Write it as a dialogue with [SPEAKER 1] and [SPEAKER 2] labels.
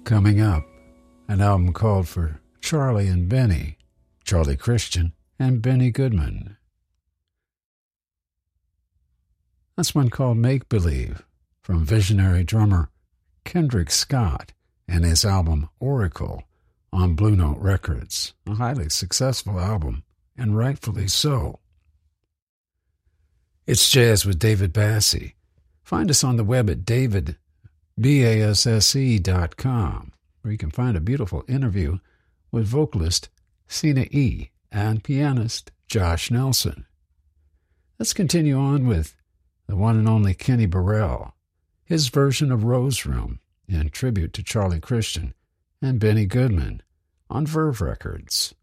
[SPEAKER 1] Coming up, an album called for Charlie and Benny, Charlie Christian and Benny Goodman. That's one called Make Believe from visionary drummer Kendrick Scott and his album Oracle on Blue Note Records, a highly successful album, and rightfully so. It's Jazz with David Basse. Find us on the web at davidbasse.com, where you can find a beautiful interview with vocalist Sina E. and pianist Josh Nelson. Let's continue on with the one and only Kenny Burrell, his version of Rose Room in tribute to Charlie Christian and Benny Goodman on Verve Records.